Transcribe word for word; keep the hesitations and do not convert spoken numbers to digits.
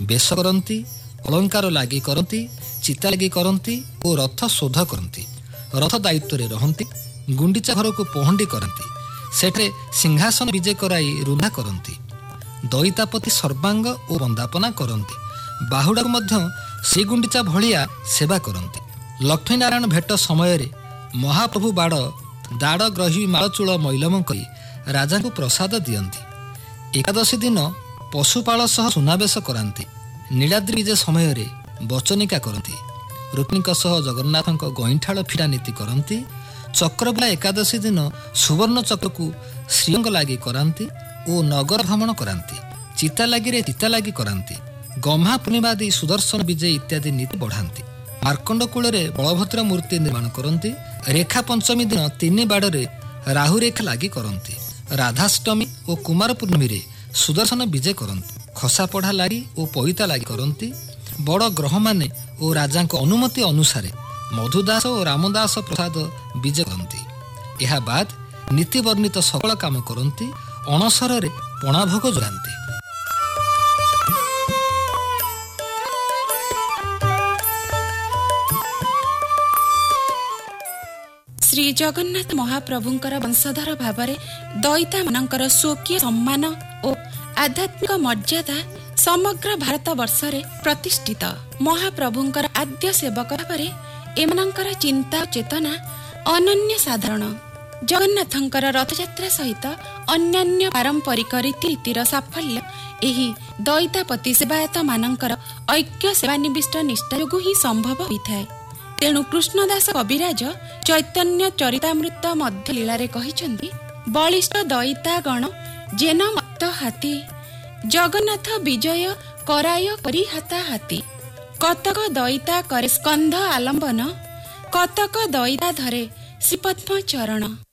ବେଶ କରନ୍ତି, ଅଳଙ୍କାର ଲାଗି କରନ୍ତି, ଚିତା ଲାଗି କରନ୍ତି ଓ ରଥ ଶୋଧ କରନ୍ତି। ରଥ ଦାୟିତ୍ୱରେ ରହନ୍ତି। ଗୁଣ୍ଡିଚା ଘରକୁ ପହଣ୍ଡି କରନ୍ତି। ସେଠାରେ ସିଂହାସନ ବିଜେ କରାଇ ରୁନ୍ଧା କରନ୍ତି। ଦଇତାପତି ସର୍ବାଙ୍ଗ ଓ ବନ୍ଦାପନା କରନ୍ତି। ବାହୁଡ଼ାକୁ ମଧ୍ୟ ଶ୍ରୀଗୁଣ୍ଡିଚା ଭଳିଆ ସେବା କରନ୍ତି। ଲକ୍ଷ୍ମୀନାରାୟଣ ଭେଟ ସମୟରେ ମହାପ୍ରଭୁ ବାଡ଼ ଦାଡ଼ ଗ୍ରହୀ ମାଳଚୂଳ ମୈଲମ କରି ରାଜାଙ୍କୁ ପ୍ରସାଦ ଦିଅନ୍ତି। ଏକାଦଶୀ ଦିନ ପଶୁପାଳ ସହ ସୁନାବେଶ କରାନ୍ତି। ନୀଳାଦ୍ରି ବିଜେ ସମୟରେ ବଚନିକା କରନ୍ତି। ରୁକ୍ମିଣୀଙ୍କ ସହ ଜଗନ୍ନାଥଙ୍କ ଗଇଁଠାଳ ଫିଟା ନୀତି କରନ୍ତି। ଚକ୍ରବୁଲା ଏକାଦଶୀ ଦିନ ସୁବର୍ଣ୍ଣ ଚକ୍ରକୁ ଶ୍ରୀଅଙ୍ଗ ଲାଗି କରାନ୍ତି ଓ ନଗର ଭ୍ରମଣ କରାନ୍ତି। ଚିତା ଲାଗିରେ ଚିତା ଲାଗି କରାନ୍ତି। ଗହ୍ମା ପୂର୍ଣ୍ଣିମା ଆଦି ସୁଦର୍ଶନ ବିଜେ ଇତ୍ୟାଦି ନୀତି ବଢ଼ାନ୍ତି। ମାର୍କଣ୍ଡ କୂଳରେ ବଳଭଦ୍ର ମୂର୍ତ୍ତି ନିର୍ମାଣ କରନ୍ତି। ରେଖା ପଞ୍ଚମୀ ଦିନ ତିନି ବାଡ଼ରେ ରାହୁରେଖା ଲାଗି କରନ୍ତି। ରାଧାଷ୍ଟମୀ ଓ କୁମାର ପୂର୍ଣ୍ଣମୀରେ ସୁଦର୍ଶନ ବିଜେ କରନ୍ତି। ଖସାପଢ଼ା ଲାଗି ଓ ପଇତା ଲାଗି କରନ୍ତି। ବଡ଼ ଗ୍ରହମାନେ ଓ ରାଜାଙ୍କ ଅନୁମତି ଅନୁସାରେ ମଧୁଦାସ ଓ ରାମଦାସ ପ୍ରସାଦ ବିଜେ କରନ୍ତି। ଏହା ବାଦ ନୀତି ବର୍ଣ୍ଣିତ ସକଳ କାମ କରନ୍ତି। ଅଣସରରେ ପଣାଭୋଗ ଯୋଗାନ୍ତି। ଶ୍ରୀ ଜଗନ୍ନାଥ ମହାପ୍ରଭୁଙ୍କର ବଂଶଧର ଭାବରେ ଦଇତାମାନଙ୍କର ସ୍ୱକୀୟ ସମ୍ମାନ ଓ ଆଧ୍ୟାତ୍ମିକ ମର୍ଯ୍ୟାଦା ସମଗ୍ର ଭାରତ ବର୍ଷରେ ପ୍ରତିଷ୍ଠିତ। ମହାପ୍ରଭୁଙ୍କର ଆଦ୍ୟ ସେବକ ଭାବରେ ଏମାନଙ୍କର ଚିନ୍ତା ଓ ଚେତନା ଅନନ୍ୟ ସାଧାରଣ। ଜଗନ୍ନାଥଙ୍କର ରଥଯାତ୍ରା ସହିତ ଅନ୍ୟାନ୍ୟ ପାରମ୍ପରିକ ରୀତିନୀତିର ସାଫଲ୍ୟ ଏହି ଦଇତାପତି ସେବାୟତ ମାନଙ୍କର ଐକ୍ୟ ସେବାନିବିଷ୍ଟ ନିଷ୍ଠା ଯୋଗୁଁ ହିଁ ସମ୍ଭବ ହୋଇଥାଏ। ତେଣୁ କୃଷ୍ଣଦାସ କବିରାଜ ଚୈତନ୍ୟ ଚରିତାମୃତ ମଧ୍ୟ ଲୀଳାରେ କହିଛନ୍ତି, ବଳିଷ୍ଠ ଦଇତା ଗଣ ଜେନ ମତ ହାତୀ, ଜଗନ୍ନାଥ ବିଜୟ କରାୟ କରି ହାତା ହାତୀ। କତକ ଦଇତା କରେ ସ୍କନ୍ଧ ଆଲମ୍ବନ, କତକ ଦଇତା ଧରେ ଶ୍ରୀପଦ୍ମ ଚରଣ।